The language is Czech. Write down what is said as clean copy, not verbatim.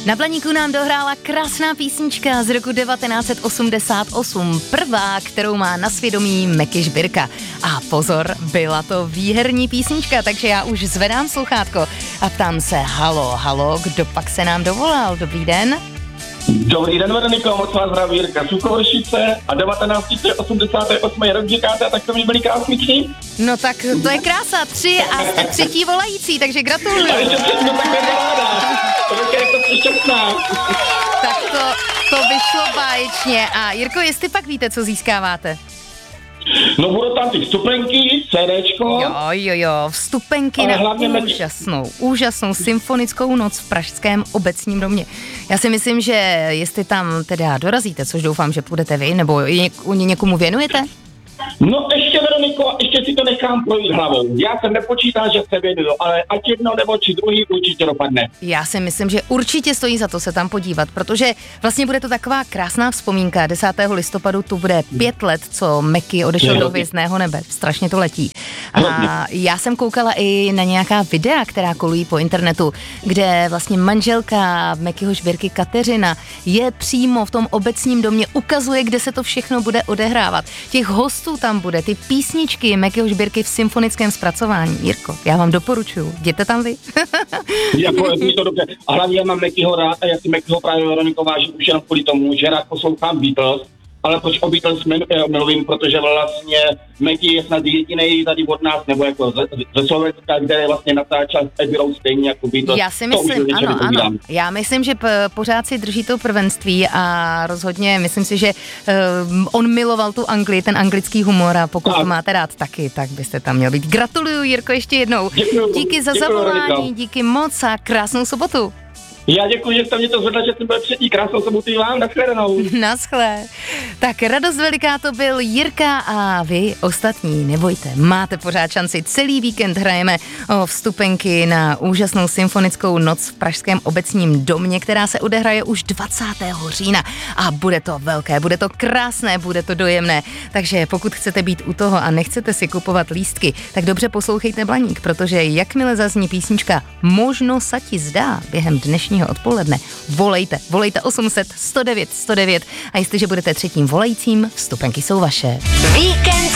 Na Blaníku nám dohrála krásná písnička z roku 1988, prvá, kterou má na svědomí Meky Žbirka. A pozor, byla to výherní písnička, takže já už zvedám sluchátko a ptám se, halo, kdo pak se nám dovolal? Dobrý den. Dobrý den, Veroniko, moc vás zdraví Jirka Sukovršice a 1988 rok říkáte, tak to mi byli krásničky. No tak to je krása, 3 a jste třetí volající, takže gratuluju. A ještě všechno takhle paráda, to je to šťastná. Tak to vyšlo báječně. A Jirko, jestli pak víte, co získáváte? No budou tam ty vstupenky, CDčko. Jo, vstupenky na úžasnou symfonickou noc v pražském obecním domě. Já si myslím, že jestli tam teda dorazíte, což doufám, že půjdete vy, nebo někomu věnujete? No ještě, Veroniko, ještě si to nechám projít hlavou. Já jsem nepočítal, že se věnuju, ale ať jedno nebo či druhý určitě dopadne. Já si myslím, že určitě stojí za to se tam podívat, protože vlastně bude to taková krásná vzpomínka. 10. listopadu tu bude 5 let, co Meky odešel do hvězdného nebe. Strašně to letí. A já jsem koukala i na nějaká videa, která kolují po internetu, kde vlastně manželka Mekyho Žbirky Kateřina je přímo v tom obecním domě, ukazuje, kde se to všechno bude odehrávat. Těch hostů tam bude, ty písničky Mekyho Žbirky v symfonickém zpracování. Jirko, já vám doporučuju. Jděte tam vy. Jako je to dobře. A hlavně já mám Mekyho rád a já si Mekyho právě, Veroniko, vážím už jenom kvůli tomu, že rád poslouchám Beatles, ale proč o Beatles mluvím, protože vlastně Meky je snad jedinej tady od nás, nebo jako ze Slovenska, kde vlastně natáčel Abbey Road stejně jako Beatles. Já si myslím, ano. Já myslím, že pořád si drží to prvenství a rozhodně myslím si, že on miloval tu Anglii, ten anglický humor a pokud to máte rád taky, tak byste tam měl být. Gratuluju, Jirko, ještě jednou. Díky za zavolání, díky moc a krásnou sobotu. Já děkuji, že jste mě to zvedla, že jsem byl třetí. Krásnou sobotu i vám, nashledanou. Naschle. Tak radost veliká to byl Jirka a vy ostatní, nebojte, máte pořád šanci. Celý víkend hrajeme o vstupenky na úžasnou symfonickou noc v pražském obecním domě, která se odehraje už 20. října. A bude to velké, bude to krásné, bude to dojemné. Takže pokud chcete být u toho a nechcete si kupovat lístky, tak dobře poslouchejte Blaník, protože jakmile zazní písnička Možno sa ti zdá během dnešního odpoledne, volejte 800 109 109 a jestliže budete třetím volajícím, vstupenky jsou vaše. Víkend